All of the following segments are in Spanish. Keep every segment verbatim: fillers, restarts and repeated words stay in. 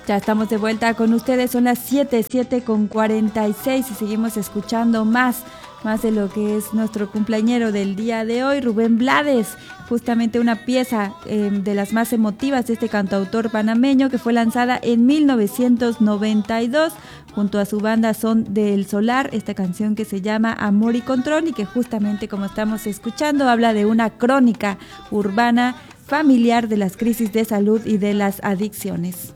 Ya estamos de vuelta con ustedes, son las siete, siete con cuarenta y seis y seguimos escuchando más, más de lo que es nuestro cumpleañero del día de hoy, Rubén Blades, justamente una pieza eh, de las más emotivas de este cantautor panameño que fue lanzada en mil novecientos noventa y dos junto a su banda Son del Solar, esta canción que se llama Amor y Control y que justamente como estamos escuchando habla de una crónica urbana familiar de las crisis de salud y de las adicciones.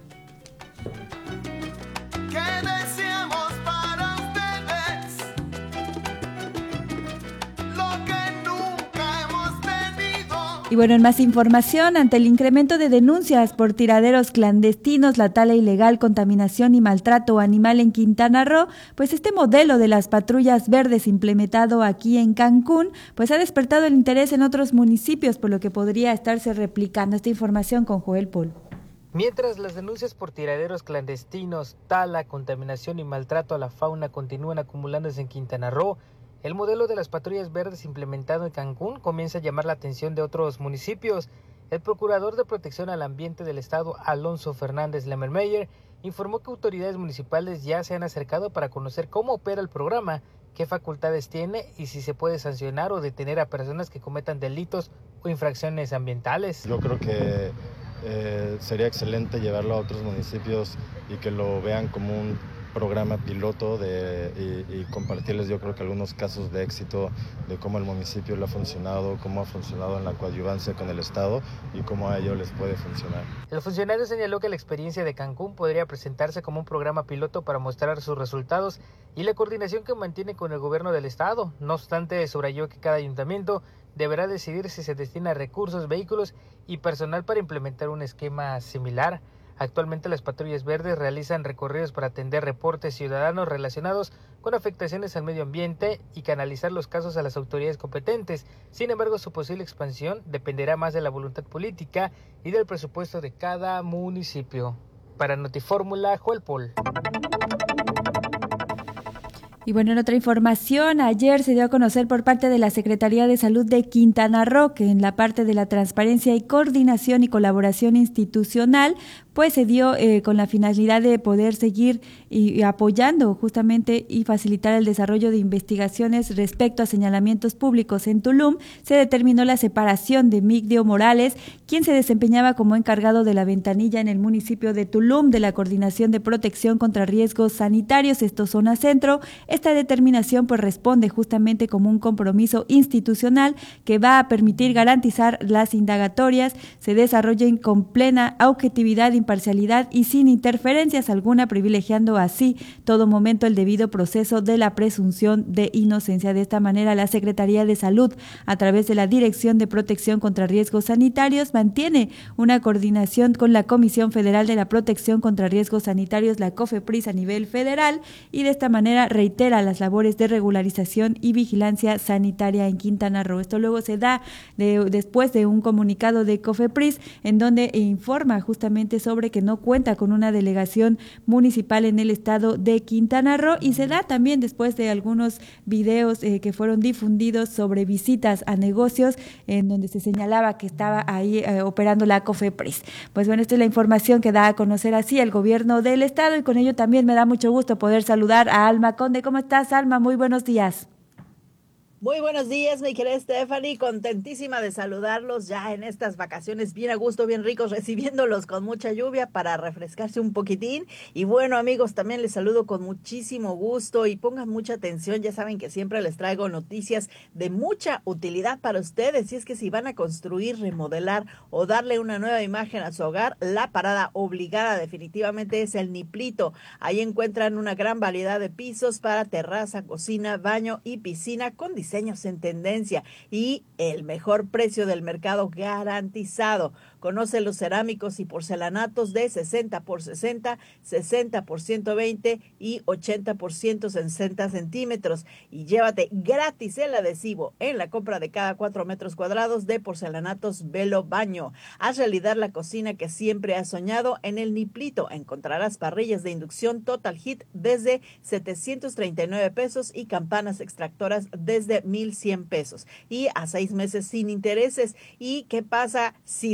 Y bueno, en más información, ante el incremento de denuncias por tiraderos clandestinos, la tala ilegal, contaminación y maltrato animal en Quintana Roo, pues este modelo de las patrullas verdes implementado aquí en Cancún, pues ha despertado el interés en otros municipios, por lo que podría estarse replicando. Esta información con Joel Pol. Mientras las denuncias por tiraderos clandestinos, tala, contaminación y maltrato a la fauna continúan acumulándose en Quintana Roo, el modelo de las patrullas verdes implementado en Cancún comienza a llamar la atención de otros municipios. El procurador de protección al ambiente del estado, Alonso Fernández Lemmermeyer, informó que autoridades municipales ya se han acercado para conocer cómo opera el programa, qué facultades tiene y si se puede sancionar o detener a personas que cometan delitos o infracciones ambientales. Yo creo que eh, sería excelente llevarlo a otros municipios y que lo vean como un programa piloto de, y, y compartirles yo creo que algunos casos de éxito de cómo el municipio le ha funcionado, cómo ha funcionado en la coadyuvancia con el Estado y cómo a ellos les puede funcionar. El funcionario señaló que la experiencia de Cancún podría presentarse como un programa piloto para mostrar sus resultados y la coordinación que mantiene con el gobierno del Estado. No obstante, subrayó que cada ayuntamiento deberá decidir si se destina recursos, vehículos y personal para implementar un esquema similar. Actualmente las patrullas verdes realizan recorridos para atender reportes ciudadanos relacionados con afectaciones al medio ambiente y canalizar los casos a las autoridades competentes. Sin embargo, su posible expansión dependerá más de la voluntad política y del presupuesto de cada municipio. Para Notifórmula, Joel Pol. Y bueno, en otra información, ayer se dio a conocer por parte de la Secretaría de Salud de Quintana Roo que en la parte de la transparencia y coordinación y colaboración institucional, pues se dio eh, con la finalidad de poder seguir y, y apoyando justamente y facilitar el desarrollo de investigaciones respecto a señalamientos públicos en Tulum. Se determinó la separación de Migdio Morales, quien se desempeñaba como encargado de la ventanilla en el municipio de Tulum de la Coordinación de Protección contra Riesgos Sanitarios, esto zona centro. Esta determinación pues responde justamente como un compromiso institucional que va a permitir garantizar las indagatorias se desarrollen con plena objetividad, imparcialidad y sin interferencias alguna, privilegiando así todo momento el debido proceso de la presunción de inocencia. De esta manera, la Secretaría de Salud, a través de la Dirección de Protección contra Riesgos Sanitarios, mantiene una coordinación con la Comisión Federal de la Protección contra Riesgos Sanitarios, la COFEPRIS, a nivel federal, y de esta manera reitera las labores de regularización y vigilancia sanitaria en Quintana Roo. Esto luego se da de, después de un comunicado de COFEPRIS en donde informa justamente sobre que no cuenta con una delegación municipal en el estado de Quintana Roo, y se da también después de algunos videos eh, que fueron difundidos sobre visitas a negocios en donde se señalaba que estaba ahí eh, operando la COFEPRIS. Pues bueno, esta es la información que da a conocer así el gobierno del estado, y con ello también me da mucho gusto poder saludar a Alma Conde. ¿Cómo estás, Alma? Muy buenos días. Muy buenos días, mi querida Stephanie, contentísima de saludarlos ya en estas vacaciones bien a gusto, bien ricos, recibiéndolos con mucha lluvia para refrescarse un poquitín. Y bueno, amigos, también les saludo con muchísimo gusto y pongan mucha atención. Ya saben que siempre les traigo noticias de mucha utilidad para ustedes. Y es que si van a construir, remodelar o darle una nueva imagen a su hogar, la parada obligada definitivamente es el Niplito. Ahí encuentran una gran variedad de pisos para terraza, cocina, baño y piscina con diseños en tendencia y el mejor precio del mercado garantizado. Conoce los cerámicos y porcelanatos de sesenta por sesenta, sesenta por ciento veinte y ochenta por ciento sesenta centímetros. Y llévate gratis el adhesivo en la compra de cada cuatro metros cuadrados de porcelanatos Velo Baño. Haz realidad la cocina que siempre has soñado en el Niplito. Encontrarás parrillas de inducción Total Heat desde setecientos treinta y nueve pesos y campanas extractoras desde mil cien pesos. Y a seis meses sin intereses. ¿Y qué pasa si se va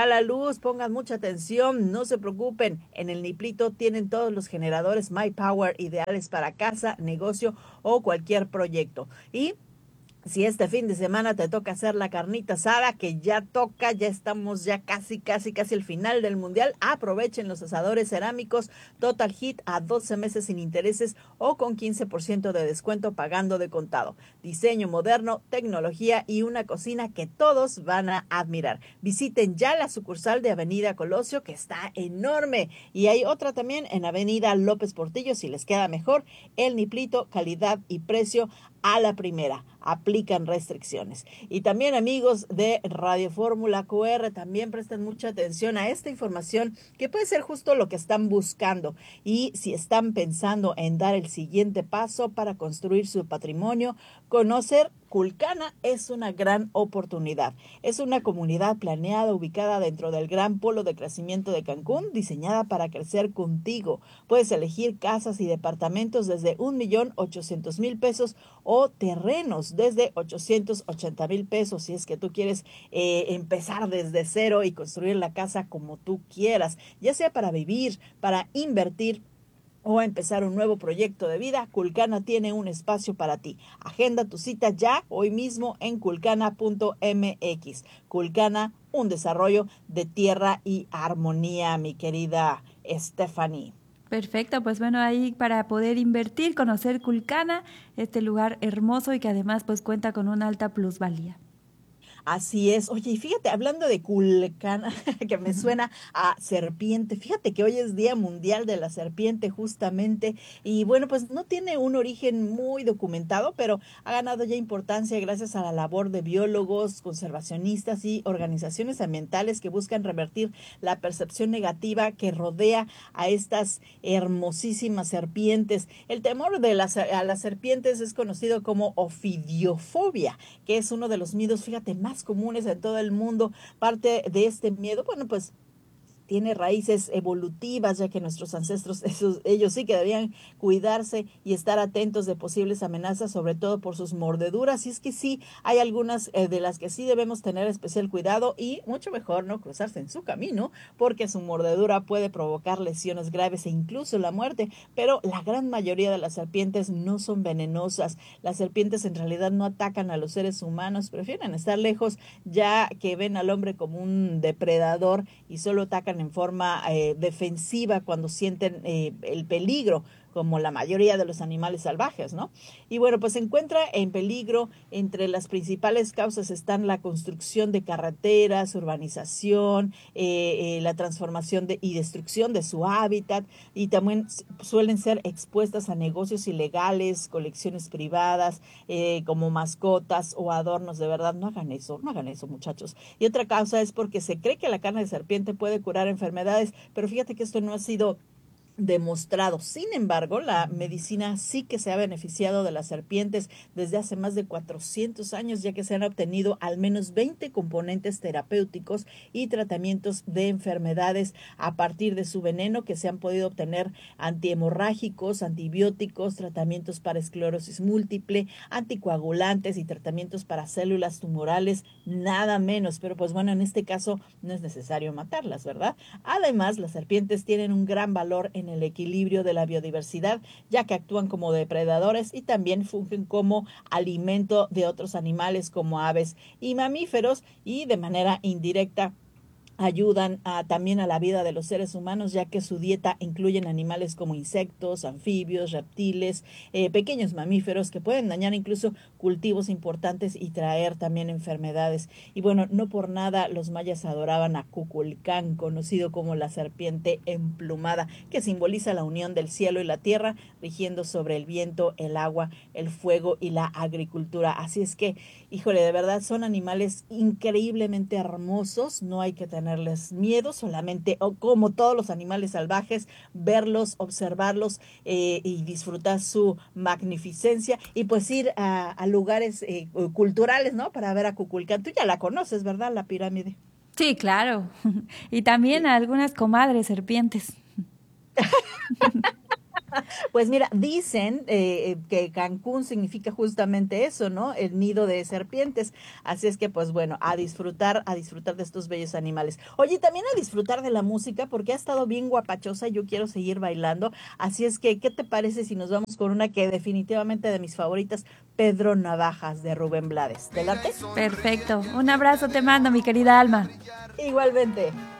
la luz, pongan mucha atención, no se preocupen, en el Niplito tienen todos los generadores My Power ideales para casa, negocio o cualquier proyecto. Y si este fin de semana te toca hacer la carnita asada, que ya toca, ya estamos ya casi, casi, casi al final del mundial, aprovechen los asadores cerámicos Total Heat a doce meses sin intereses o con quince por ciento de descuento pagando de contado. Diseño moderno, tecnología y una cocina que todos van a admirar. Visiten ya la sucursal de Avenida Colosio, que está enorme, y hay otra también en Avenida López Portillo, si les queda mejor. El Niplito, calidad y precio a la primera. Aplican restricciones. Y también, amigos de Radio Fórmula Q R, también presten mucha atención a esta información que puede ser justo lo que están buscando. Y si están pensando en dar el siguiente paso para construir su patrimonio, conocer Culcana es una gran oportunidad. Es una comunidad planeada ubicada dentro del gran polo de crecimiento de Cancún, diseñada para crecer contigo. Puedes elegir casas y departamentos desde un millón ochocientos mil pesos o terrenos desde ochocientos ochenta mil pesos, si es que tú quieres eh, empezar desde cero y construir la casa como tú quieras, ya sea para vivir, para invertir o empezar un nuevo proyecto de vida. Culcana tiene un espacio para ti. Agenda tu cita ya, hoy mismo en culcana punto m x. Culcana, un desarrollo de tierra y armonía, mi querida Stephanie. Perfecto, pues bueno, ahí para poder invertir, conocer Culcana, este lugar hermoso y que además pues cuenta con una alta plusvalía. Así es. Oye, y fíjate, hablando de Culcana, que me suena a serpiente, fíjate que hoy es Día Mundial de la Serpiente justamente, y bueno, pues no tiene un origen muy documentado, pero ha ganado ya importancia gracias a la labor de biólogos, conservacionistas y organizaciones ambientales que buscan revertir la percepción negativa que rodea a estas hermosísimas serpientes. El temor de las, a las serpientes es conocido como ofidiofobia, que es uno de los miedos, fíjate, más comunes en todo el mundo. Parte de este miedo, bueno, pues tiene raíces evolutivas, ya que nuestros ancestros, esos, ellos sí que debían cuidarse y estar atentos de posibles amenazas, sobre todo por sus mordeduras. Y es que sí, hay algunas eh, de las que sí debemos tener especial cuidado y mucho mejor no cruzarse en su camino, porque su mordedura puede provocar lesiones graves e incluso la muerte. Pero la gran mayoría de las serpientes no son venenosas. Las serpientes en realidad no atacan a los seres humanos, prefieren estar lejos, ya que ven al hombre como un depredador y solo atacan en forma eh, defensiva cuando sienten eh, el peligro, como la mayoría de los animales salvajes, ¿no? Y bueno, pues se encuentra en peligro. Entre las principales causas están la construcción de carreteras, urbanización, eh, eh, la transformación de, y destrucción de su hábitat, y también suelen ser expuestas a negocios ilegales, colecciones privadas, eh, como mascotas o adornos. De verdad, no hagan eso, no hagan eso, muchachos. Y otra causa es porque se cree que la carne de serpiente puede curar enfermedades, pero fíjate que esto no ha sido demostrado. Sin embargo, la medicina sí que se ha beneficiado de las serpientes desde hace más de cuatrocientos años, ya que se han obtenido al menos veinte componentes terapéuticos y tratamientos de enfermedades a partir de su veneno, que se han podido obtener antihemorrágicos, antibióticos, tratamientos para esclerosis múltiple, anticoagulantes y tratamientos para células tumorales, nada menos. Pero pues bueno, en este caso no es necesario matarlas, ¿verdad? Además, las serpientes tienen un gran valor en el equilibrio de la biodiversidad, ya que actúan como depredadores y también fungen como alimento de otros animales como aves y mamíferos, y de manera indirecta ayudan a, también a la vida de los seres humanos, ya que su dieta incluyen animales como insectos, anfibios, reptiles, eh, pequeños mamíferos que pueden dañar incluso cultivos importantes y traer también enfermedades. Y bueno, no por nada los mayas adoraban a Kukulcán, conocido como la serpiente emplumada, que simboliza la unión del cielo y la tierra, rigiendo sobre el viento, el agua, el fuego y la agricultura. Así es que, híjole, de verdad son animales increíblemente hermosos, no hay que tener miedo, solamente o como todos los animales salvajes, verlos, observarlos eh, y disfrutar su magnificencia, y pues ir a, a lugares eh, culturales, ¿no? Para ver a Kukulcán. Tú ya la conoces, ¿verdad? La pirámide. Sí, claro. Y también a algunas comadres serpientes. Pues mira, dicen eh, que Cancún significa justamente eso, ¿no? El nido de serpientes. Así es que, pues bueno, a disfrutar, a disfrutar de estos bellos animales. Oye, también a disfrutar de la música, porque ha estado bien guapachosa y yo quiero seguir bailando. Así es que, ¿qué te parece si nos vamos con una que definitivamente de mis favoritas, Pedro Navajas, de Rubén Blades? ¿Te late? Perfecto. Un abrazo te mando, mi querida Alma. Igualmente.